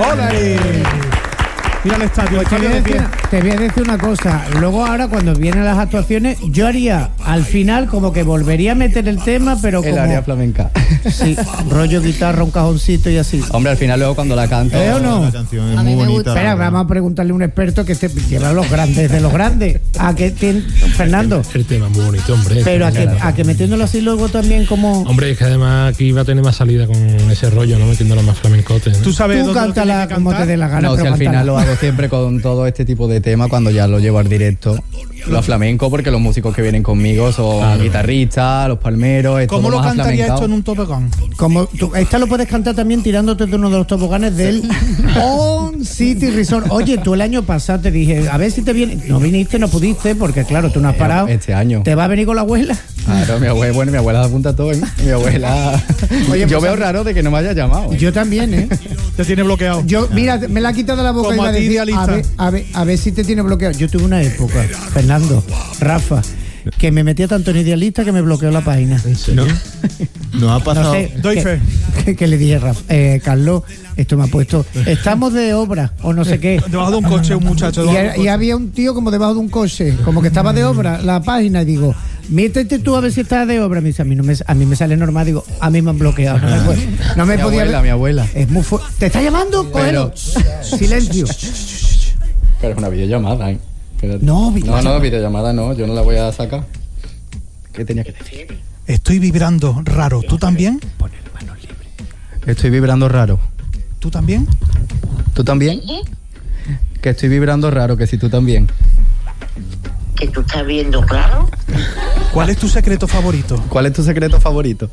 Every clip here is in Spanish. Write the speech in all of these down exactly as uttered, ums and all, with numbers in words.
¡Hola! Mira el estadio, Pues te, voy estadio de pie. decir, te voy a decir una cosa. Luego ahora cuando vienen las actuaciones, yo haría al final como que volvería a meter el tema, pero El como... área flamenca. Sí, rollo guitarra, un cajoncito y así. Hombre, al final luego cuando la canto... ¿Eh o no? La canción es A muy mí me bonita. gusta. Espera, vamos a preguntarle a un experto que esté, lleva los grandes de los grandes. ¿A qué tiene Fernando? El tema es muy bonito, hombre. Pero a que, a que metiéndolo así luego también como... Hombre, es que además aquí va a tener más salida con ese rollo, ¿no? Metiéndolo más flamencote, ¿no? Tú sabes Tú dónde lo cántala tienes que como te cantar? dé la gana, No, si pero al final cántala. lo hago siempre con todo este tipo de temas cuando ya lo llevo al directo. Lo flamenco porque los músicos que vienen conmigo son Claro. guitarristas, los palmeros, es ¿Cómo todo lo más cantaría aflamencado. esto en un tobogán? Como tú, esta lo puedes cantar también tirándote de uno de los toboganes del On City Resort. Oye, tú el año pasado te dije, a ver si te viene. No viniste, no pudiste, porque claro, tú no has Eh, parado. este año. ¿Te va a venir con la abuela? Claro, mi abuela, bueno, mi abuela se apunta todo, ¿eh? Mi abuela... Oye, yo pues, veo a mí- raro de que no me haya llamado, ¿eh? Yo también, ¿eh? Te tiene bloqueado. Yo, mira, me la ha quitado de la boca Como y va a a ti, decir, idealista. a ver, a ver, a ver si te tiene bloqueado. Yo tuve una época, Fernando, Rafa, que me metía tanto en idealista que me bloqueó la página. ¿En serio? Nos ha pasado... No sé, Doy que, fe. que, que le dije, Rafa, eh, Carlos, esto me ha puesto, estamos de obra o no sé qué. Debajo de un coche, un muchacho. Y, debajo de un y coche. había un tío como debajo de un coche, como que estaba de obra, la página, y digo, métete tú a ver si estás de obra. Me dice, a mí, no me, a mí me sale normal, digo, a mí me han bloqueado. No me, puede- no me Mi podía abuela, ver. mi abuela. Es muy fuerte. ¿Te está llamando? Cógelo. Silencio. Pero es una videollamada, ¿eh? Espérate. No, no, videollamada. no, videollamada no, yo no la voy a sacar. ¿Qué tenía que decir? Estoy vibrando raro. ¿Tú también? Estoy vibrando raro. ¿Tú también? ¿Tú también? Que estoy vibrando raro, que si tú también. Que tú estás viendo claro. ¿Cuál es tu secreto favorito? ¿Cuál es tu secreto favorito?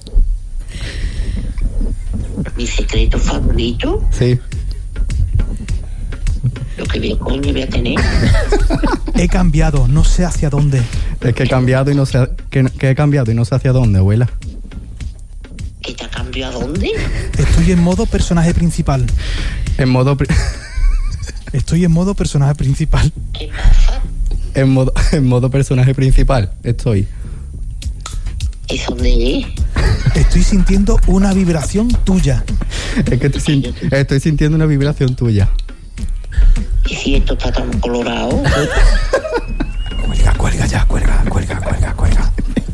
Mi secreto favorito, Sí. lo que de coño voy a tener. He cambiado, no sé hacia dónde. Es que he cambiado y no sé que, que he cambiado y no sé hacia dónde, abuela. ¿Que te ha cambiado a dónde? Estoy en modo personaje principal. En modo pri- Estoy en modo personaje principal. ¿Qué pasa? en modo en modo personaje principal estoy. ¿Eso dónde es? Estoy sintiendo una vibración tuya. Es que estoy, sin- estoy sintiendo una vibración tuya. ¿Y si esto está tan colorado? Cuelga, cuelga ya, cuelga, cuelga, cuelga, cuelga.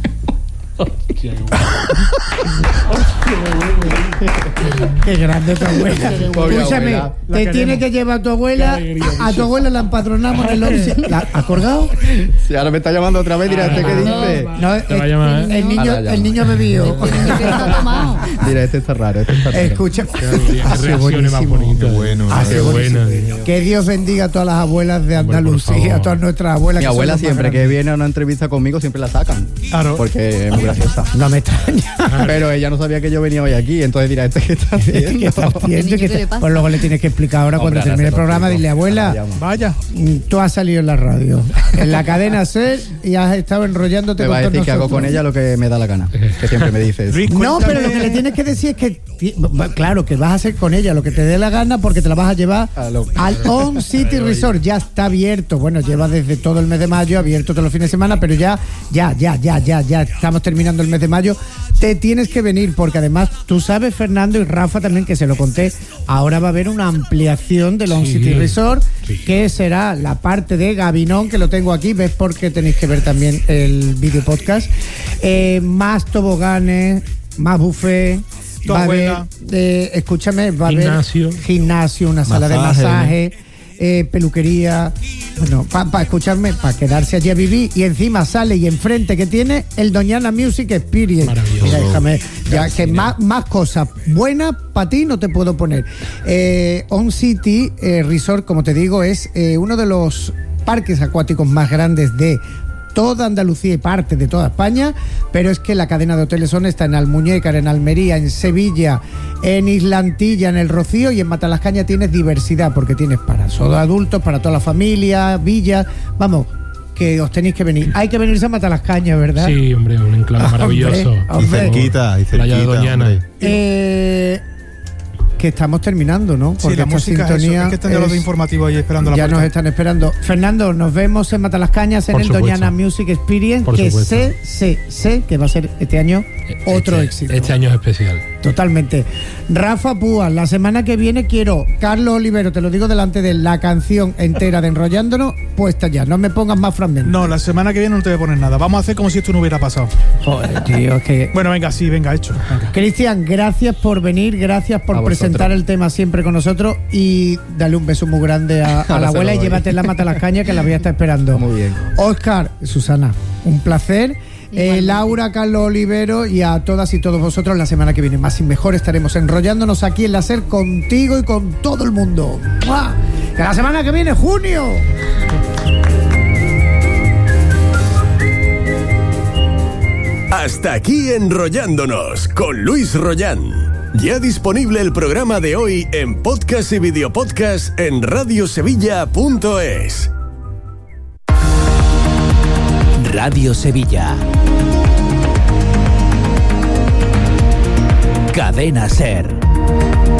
Qué grande tu abuela. Pobre Escúchame, abuela. La te queremos. tiene que llevar a tu abuela. A, a tu abuela la empadronamos en el once. ¿La, ¿Ha colgado? Si ahora me está llamando otra vez, dirá, ¿este qué dice? No, Te va a el, llamar, ¿eh? el niño, Ahora llama. el niño bebió. Está tomado. Dirá, este está raro, este está raro. Escucha. Qué Ha sido reacciones más buenísimo. bonitas. Qué bueno, Ah, Qué qué buena. Que Dios bendiga a todas las abuelas de Hombre, por Andalucía, favor. a todas nuestras abuelas. Mi que son abuela las más siempre que grandes. viene a una entrevista conmigo siempre la sacan. Claro. Porque es muy graciosa. No me extraña. Pero ella no sabía que yo venía hoy aquí, entonces dirá, ¿este qué está haciendo? ¿Qué está haciendo? Niño, ¿Qué ¿qué le te- pasa? Pues luego le tienes que explicar ahora Hombre, cuando ahora termine el se lo programa, explico. dile, abuela, Ahora llamo. Vaya. mm, tú has salido en la radio, en la cadena SER y has estado enrollándote Me con va a todos decir que hago nosotros. con ella lo que me da la gana. Que siempre me dices. Rick, No, cuéntame- pero lo que le tienes que decir es que, ti- claro, que vas a hacer con ella lo que te dé la gana porque te la vas a llevar A lo- al On City Resort. Ya está abierto. Bueno, lleva desde todo el mes de mayo abierto todos los fines de semana, pero ya, ya, ya, ya, ya, ya estamos terminando el mes de mayo. Te tienes que venir porque además tú sabes, Fernando y Rafa también, que se lo conté, ahora va a haber una ampliación del On Sí. City Resort, Sí. que será la parte de Gabinón, que lo tengo aquí, ves porque tenéis que ver también el video podcast. Eh, más toboganes, más buffet. Tu Va a haber, abuela. eh, escúchame, va a haber Gimnasio. gimnasio, una sala Masaje, de masaje, eh, peluquería, bueno, para escucharme, para quedarse allí a vivir, y encima sale y enfrente que tiene el Doñana Music Experience. Maravilloso. Mira, déjame, ya Casi, que ¿no? más, más cosas buenas para ti no te puedo poner. Eh, On City eh, Resort, como te digo, es eh, uno de los parques acuáticos más grandes de toda Andalucía y parte de toda España, pero es que la cadena de hoteles Son está en Almuñécar, en Almería, en Sevilla, en Islantilla, en El Rocío, y en Matalascaña tienes diversidad, porque tienes para todos adultos, para toda la familia, villas, vamos, que os tenéis que venir. Hay que venirse a Matalascaña, ¿verdad? Sí, hombre, un enclave Hombre, maravilloso. Y hombre. cerquita, y Playa de cerquita, Doñana. hombre. Eh, que estamos terminando, ¿no? Sí, la esta música es eso. sintonía Es que están ya los de es- informativo ahí esperando la ya puerta. nos están esperando. Fernando, nos vemos en Matalascañas en Por el supuesto. Doñana Music Experience, Por que supuesto. sé, sé, sé que va a ser este año otro este, éxito. Este año es especial. Totalmente. Rafa Púa, la semana que viene quiero, Carlos Olivero, te lo digo delante de la canción entera de Enrollándonos, puesta ya. No me pongas más fragmentos. No, la semana que viene no te voy a poner nada. Vamos a hacer como si esto no hubiera pasado. Joder, tío, es que... Bueno, venga, sí, venga, hecho. Venga. Cristian, gracias por venir, gracias por A presentar vosotros. el tema siempre con nosotros y dale un beso muy grande a, a Ahora la se abuela lo y doy. llévate la mata a las cañas que la voy a estar esperando. Muy bien. Oscar, Susana, un placer. Eh, Laura, Carlos Olivero y a todas y todos vosotros la semana que viene más y mejor estaremos enrollándonos aquí en la SER contigo y con todo el mundo. ¡Mua! Que la semana que viene, junio. Hasta aquí Enrollándonos con Luis Rollán. Ya disponible el programa de hoy en podcast y videopodcast en radiosevilla punto es. Radio Sevilla. Cadena SER.